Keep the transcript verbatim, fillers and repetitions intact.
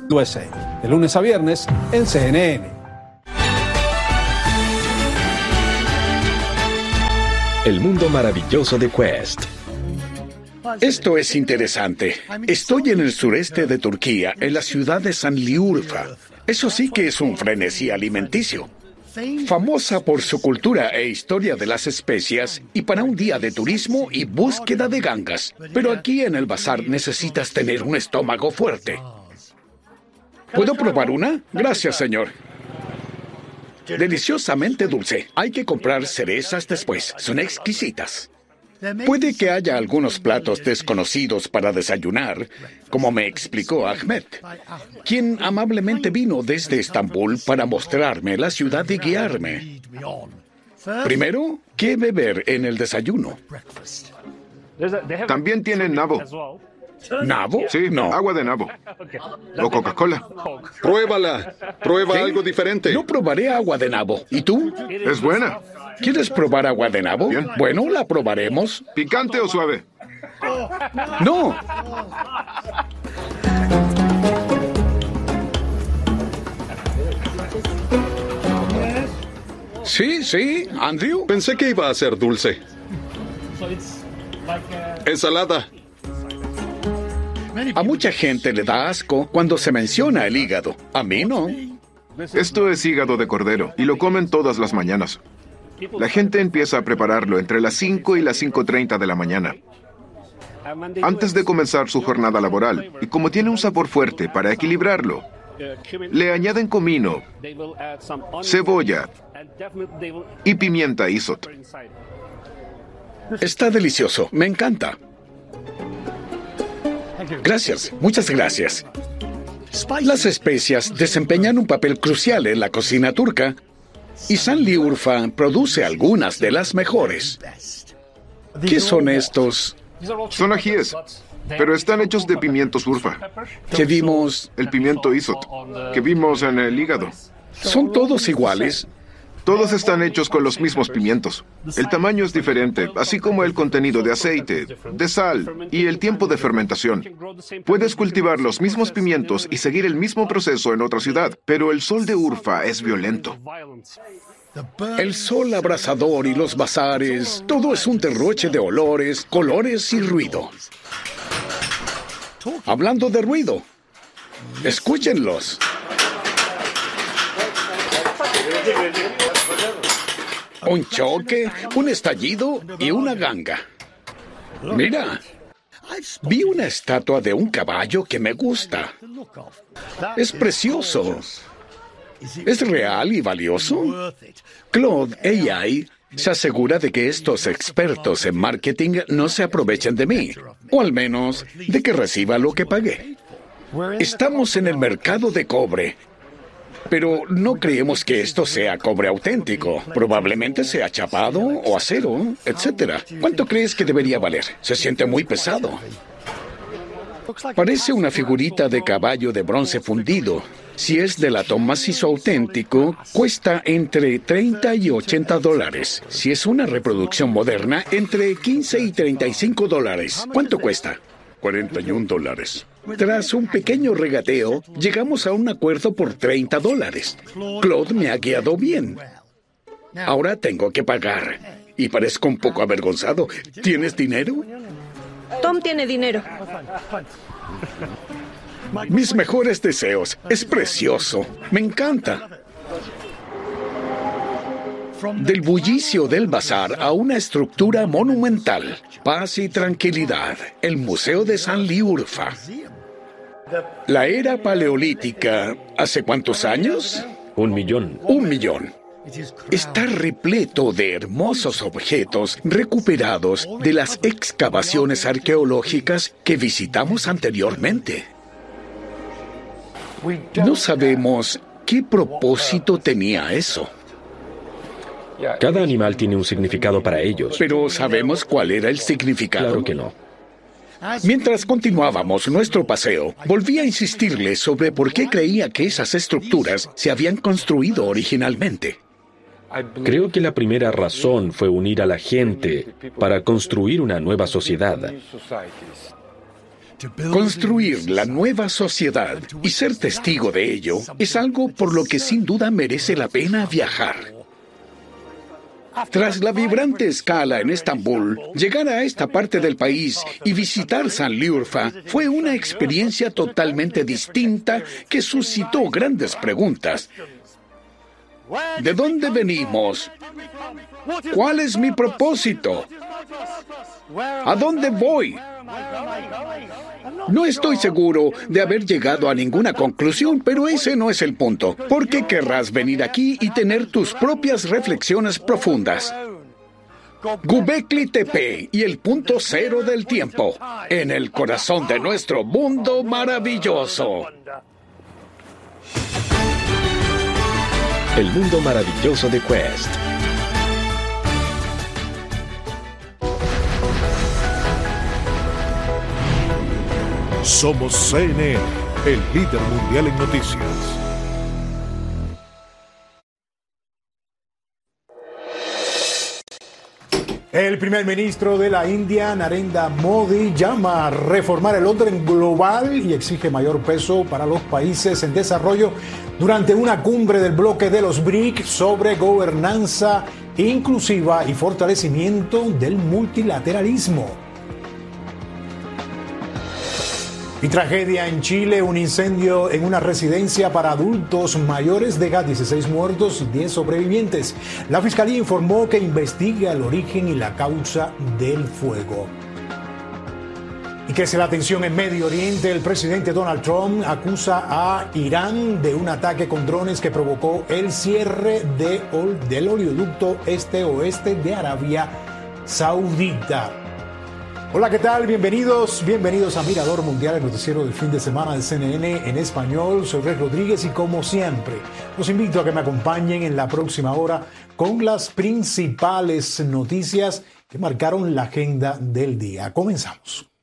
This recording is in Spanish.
U S A. De lunes a viernes en C N N. El mundo maravilloso de Quest. Esto es interesante. Estoy en el sureste de Turquía, en la ciudad de Şanlıurfa. Eso sí que es un frenesí alimenticio. Famosa por su cultura e historia de las especias y para un día de turismo y búsqueda de gangas. Pero aquí en el bazar necesitas tener un estómago fuerte. ¿Puedo probar una? Gracias, señor. Deliciosamente dulce. Hay que comprar cerezas después. Son exquisitas. Puede que haya algunos platos desconocidos para desayunar, como me explicó Ahmed, quien amablemente vino desde Estambul para mostrarme la ciudad y guiarme. Primero, ¿qué beber en el desayuno? También tienen nabo. ¿Nabo? Sí, no. Agua de nabo. O Coca-Cola. Pruébala. Prueba ¿Qué? algo diferente. No probaré agua de nabo. ¿Y tú? Es buena. ¿Quieres probar agua de nabo? Bien. Bueno, la probaremos. ¿Picante o suave? No. Sí, sí, Andrew. Pensé que iba a ser dulce. Ensalada. A mucha gente le da asco cuando se menciona el hígado. A mí no. Esto es hígado de cordero y lo comen todas las mañanas. La gente empieza a prepararlo entre las cinco y las cinco treinta de la mañana, antes de comenzar su jornada laboral. Y como tiene un sabor fuerte, para equilibrarlo, le añaden comino, cebolla y pimienta isot. Está delicioso. Me encanta. Gracias. Muchas gracias. Las especias desempeñan un papel crucial en la cocina turca y Şanlıurfa produce algunas de las mejores. ¿Qué son estos? Son ajíes, pero están hechos de pimiento surfa, Que vimos. el pimiento isot, que vimos en el hígado. ¿Son todos iguales? Todos están hechos con los mismos pimientos. El tamaño es diferente, así como el contenido de aceite, de sal y el tiempo de fermentación. Puedes cultivar los mismos pimientos y seguir el mismo proceso en otra ciudad, pero el sol de Urfa es violento. El sol abrasador y los bazares, todo es un derroche de olores, colores y ruido. Hablando de ruido, escúchenlos. Un choque, un estallido y una ganga. Mira, vi una estatua de un caballo que me gusta. Es precioso. ¿Es real y valioso? Claude A I se asegura de que estos expertos en marketing no se aprovechen de mí, o al menos de que reciba lo que pagué. Estamos en el mercado de cobre. Pero no creemos que esto sea cobre auténtico. Probablemente sea chapado o acero, etcétera. ¿Cuánto crees que debería valer? Se siente muy pesado. Parece una figurita de caballo de bronce fundido. Si es de latón macizo auténtico, cuesta entre treinta y ochenta dólares. Si es una reproducción moderna, entre quince y treinta y cinco dólares. ¿Cuánto cuesta? cuarenta y un dólares. Tras un pequeño regateo, llegamos a un acuerdo por treinta dólares. Claude me ha guiado bien. Ahora tengo que pagar. Y parezco un poco avergonzado. ¿Tienes dinero? Tom tiene dinero. Mis mejores deseos. Es precioso. Me encanta. Del bullicio del bazar a una estructura monumental. Paz y tranquilidad. El Museo de Şanlıurfa. La era paleolítica, ¿hace cuántos años? Un millón. Un millón. Está repleto de hermosos objetos recuperados de las excavaciones arqueológicas que visitamos anteriormente. No sabemos qué propósito tenía eso. Cada animal tiene un significado para ellos. Pero ¿sabemos cuál era el significado? Claro que no. Mientras continuábamos nuestro paseo, volví a insistirle sobre por qué creía que esas estructuras se habían construido originalmente. Creo que la primera razón fue unir a la gente para construir una nueva sociedad. Construir la nueva sociedad y ser testigo de ello es algo por lo que sin duda merece la pena viajar. Tras la vibrante escala en Estambul, llegar a esta parte del país y visitar Sanliurfa fue una experiencia totalmente distinta que suscitó grandes preguntas. ¿De dónde venimos? ¿Cuál es mi propósito? ¿A dónde voy? No estoy seguro de haber llegado a ninguna conclusión, pero ese no es el punto. ¿Por qué querrás venir aquí y tener tus propias reflexiones profundas? Göbekli Tepe y el punto cero del tiempo, en el corazón de nuestro mundo maravilloso. El mundo maravilloso de Quest. Somos C N N, el líder mundial en noticias. El primer ministro de la India, Narendra Modi, llama a reformar el orden global y exige mayor peso para los países en desarrollo durante una cumbre del bloque de los B R I C sobre gobernanza inclusiva y fortalecimiento del multilateralismo. Y tragedia en Chile, un incendio en una residencia para adultos mayores deja dieciséis muertos y diez sobrevivientes. La fiscalía informó que investiga el origen y la causa del fuego. Y crece la tensión en Medio Oriente. El presidente Donald Trump acusa a Irán de un ataque con drones que provocó el cierre de, del oleoducto este-oeste de Arabia Saudita. Hola, ¿qué tal? Bienvenidos, bienvenidos a Mirador Mundial, el noticiero del fin de semana de C N N en español. Soy Rey Rodríguez y como siempre, los invito a que me acompañen en la próxima hora con las principales noticias que marcaron la agenda del día. Comenzamos.